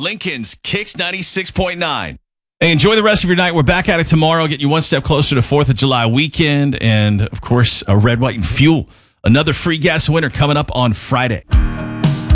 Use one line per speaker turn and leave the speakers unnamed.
Lincoln's Kicks 96.9. Hey, enjoy the rest of your night. We're back at it tomorrow, getting you one step closer to 4th of July weekend. And, of course, a Red, White, and Fuel. Another free gas winner coming up on Friday.